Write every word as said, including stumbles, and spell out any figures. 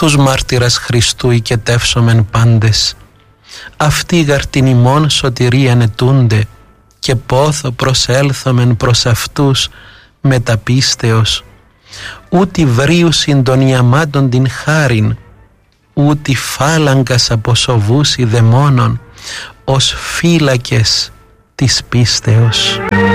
τους μάρτυρας Χριστού οικετεύσομεν πάντες. Αυτοί γαρ την ημών σωτηρίαν ετούνται, και πόθο προσέλθομεν προς αυτούς μεταπίστεως. Ούτι βρίουσιν των ιαμάτων την χάριν, ούτι φάλαγκας αποσοβούσι δαιμόνων, ως φύλακες της πίστεως.